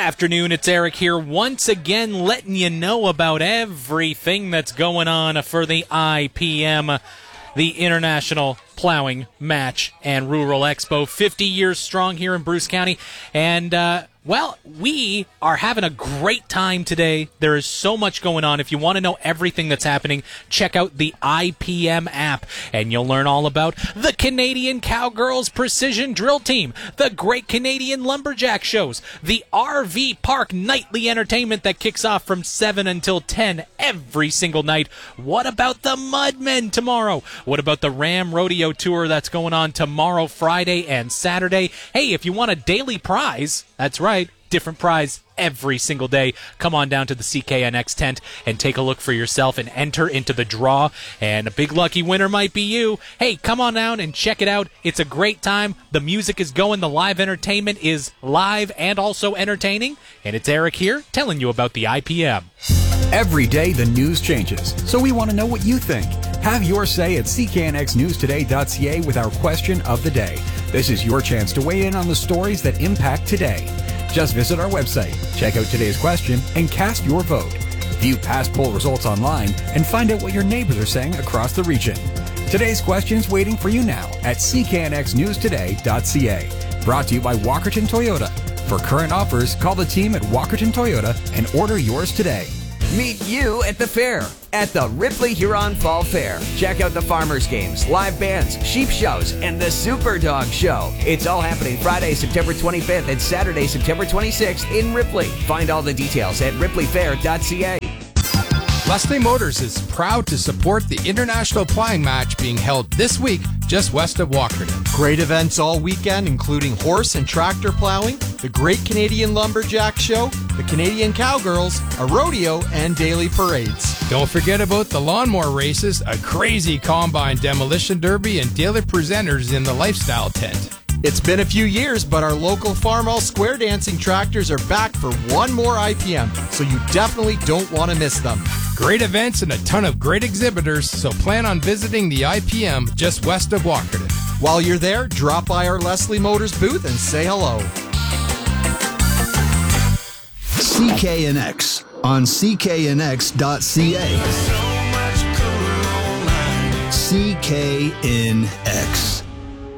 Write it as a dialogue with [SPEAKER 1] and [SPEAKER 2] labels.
[SPEAKER 1] afternoon, it's Eric here once again letting you know about everything that's going on for the IPM, the International Plowing Match and Rural Expo, 50 years strong here in Bruce County. And, we are having a great time today. There is so much going on. If you want to know everything that's happening, check out the IPM app, and you'll learn all about the Canadian Cowgirls Precision Drill Team, the Great Canadian Lumberjack Shows, the RV Park Nightly Entertainment that kicks off from 7 until 10 every single night. What about the Mudmen tomorrow? What about the Ram Rodeo Tour that's going on tomorrow, Friday, and Saturday? Hey, if you want a daily prize, that's right, different prize every single day. Come on down to the CKNX tent and take a look for yourself and enter into the draw, and a big lucky winner might be you. Hey, come on down and check it out. It's a great time. The music is going. The live entertainment is live and also entertaining. And it's Eric here telling you about the IPM.
[SPEAKER 2] Every day the news changes, so we want to know what you think. Have your say at cknxnewstoday.ca with our question of the day. This is your chance to weigh in on the stories that impact today. Just visit our website, check out today's question, and cast your vote. View past poll results online and find out what your neighbors are saying across the region. Today's question's waiting for you now at cknxnewstoday.ca. Brought to you by Walkerton Toyota. For current offers, call the team at Walkerton Toyota and order yours today.
[SPEAKER 3] Meet you at the fair, at the Ripley Huron Fall Fair. Check out the farmers games, live bands, sheep shows, and the Super Dog Show. It's all happening Friday, September 25th and Saturday, September 26th in Ripley. Find all the details at ripleyfair.ca.
[SPEAKER 4] Leslie Motors is proud to support the International Plowing Match being held this week just west of Walkerton.
[SPEAKER 5] Great events all weekend, including horse and tractor plowing, the Great Canadian Lumberjack Show, the Canadian Cowgirls, a rodeo, and daily parades.
[SPEAKER 4] Don't forget about the lawnmower races, a crazy combine demolition derby, and daily presenters in the lifestyle tent.
[SPEAKER 5] It's been a few years, but our local Farmall Square Dancing tractors are back for one more IPM, so you definitely don't want to miss them.
[SPEAKER 4] Great events and a ton of great exhibitors, so plan on visiting the IPM just west of Walkerton.
[SPEAKER 5] While you're there, drop by our Leslie Motors booth and say hello.
[SPEAKER 6] CKNX on cknx.ca. CKNX.